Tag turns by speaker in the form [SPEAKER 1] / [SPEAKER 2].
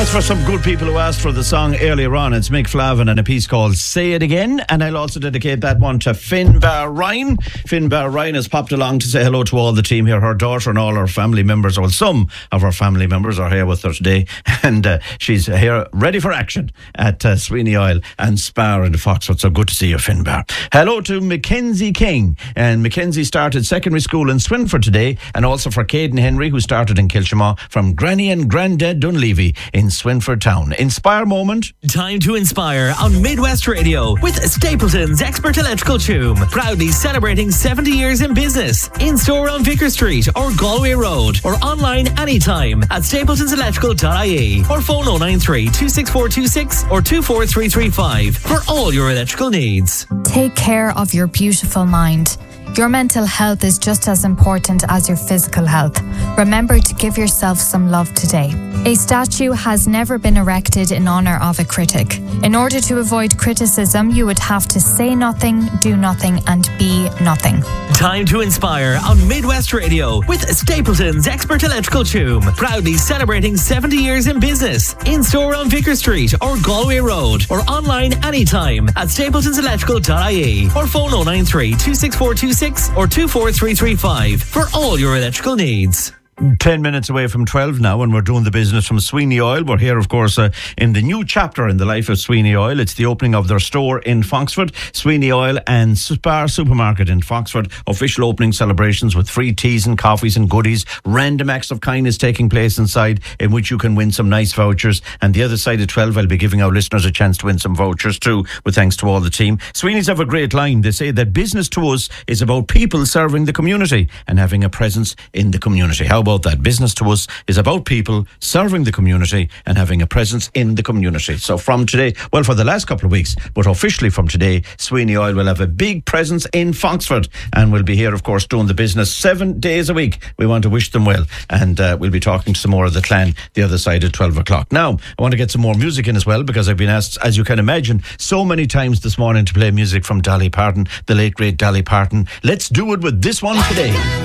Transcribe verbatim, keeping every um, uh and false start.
[SPEAKER 1] That's for some good people who asked for the song earlier on. It's Mick Flavin and a piece called Say It Again. And I'll also dedicate that one to Finbar Ryan. Finbar Ryan has popped along to say hello to all the team here. Her daughter and all her family members, or well, some of her family members are here with her today. And uh, she's here ready for action at uh, Sweeney Oil and Spar in the Foxwood. So good to see you, Finbar. Hello to Mackenzie King. And Mackenzie started secondary school in Swinford today. And also for Caden Henry, who started in Kilshamaw, from Granny and Grandad Dunleavy in Swinford Town. Inspire moment.
[SPEAKER 2] Time to inspire on Midwest Radio with Stapleton's Expert Electrical Tune. Proudly celebrating seventy years in business. In store on Vicar Street or Galway Road, or online anytime at stapletons electrical dot I E, or phone oh nine three, two six four two six or two four three three five for all your electrical needs.
[SPEAKER 3] Take care of your beautiful mind. Your mental health is just as important as your physical health. Remember to give yourself some love today. A statue has never been erected in honour of a critic. In order to avoid criticism, you would have to say nothing, do nothing, and be nothing.
[SPEAKER 2] Time to inspire on Midwest Radio with Stapleton's Expert Electrical Tune. Proudly celebrating seventy years in business. In store on Vicar Street or Galway Road, or online anytime at stapletons electrical dot I E, or phone oh nine three, two six four two six or two four three three five for all your electrical needs.
[SPEAKER 1] Ten minutes away from twelve now, and we're doing the business from Sweeney Oil. We're here, of course, uh, in the new chapter in the life of Sweeney Oil. It's the opening of their store in Foxford. Sweeney Oil and Spar Supermarket in Foxford. Official opening celebrations with free teas and coffees and goodies. Random acts of kindness taking place inside, in which you can win some nice vouchers. And the other side of twelve, I'll be giving our listeners a chance to win some vouchers too, with thanks to all the team. Sweeney's have a great line. They say that business to us is about people serving the community and having a presence in the community. How about that? Business to us is about people serving the community and having a presence in the community. So from today, well, for the last couple of weeks, but officially from today, Sweeney Oil will have a big presence in Foxford, and we'll be here, of course, doing the business seven days a week. We want to wish them well, and uh, we'll be talking to some more of the clan the other side at twelve o'clock. Now, I want to get some more music in as well, because I've been asked, as you can imagine, so many times this morning to play music from Dolly Parton, the late great Dolly Parton. Let's do it with this one today.